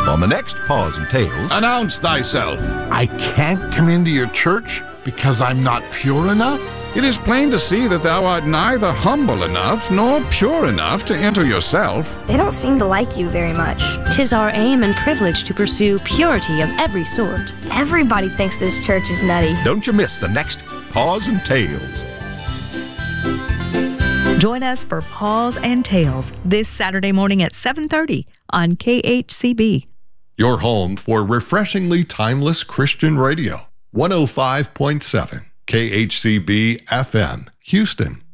on the next Paws and Tales. Announce thyself. I can't come into your church because I'm not pure enough? It is plain to see that thou art neither humble enough nor pure enough to enter yourself. They don't seem to like you very much. 'Tis our aim and privilege to pursue purity of every sort. Everybody thinks this church is nutty. Don't you miss the next Paws and Tales. Join us for Paws and Tales this Saturday morning at 7:30 on KHCB. Your home for refreshingly timeless Christian radio. 105.7 KHCB FM, Houston.